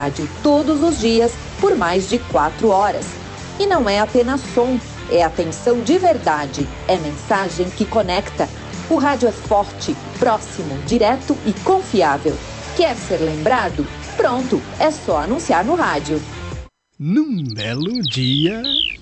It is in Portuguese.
rádio todos os dias por mais de 4 horas. E não é apenas som, é atenção de verdade, é mensagem que conecta. O rádio é forte, próximo, direto e confiável. Quer ser lembrado? Pronto, é só anunciar no rádio. Num belo dia...